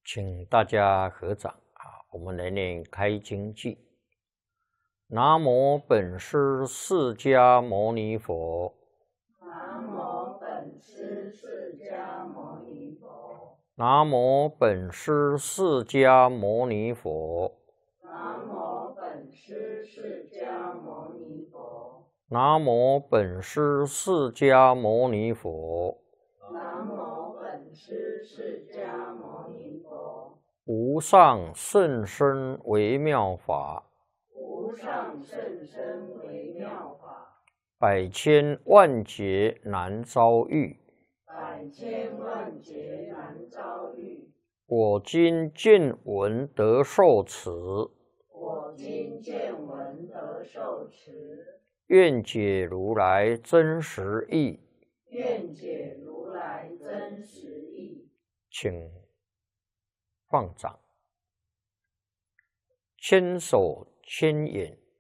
请大家合掌我们来念开经偈。南无本师释迦牟尼佛。 南无本师释迦牟尼佛。 南无本师释迦牟尼佛。 南无本师释迦牟尼佛。 南无本师释迦牟尼佛。 南无本师释迦牟尼佛。 无上甚深微妙法， 无上甚深微妙法， 百千万劫难遭遇。 百千万劫难遭遇。 我今见闻得受持， 我今见闻得受持， 愿解如来真实义。 愿解如来真实义。 请放掌，千手千眼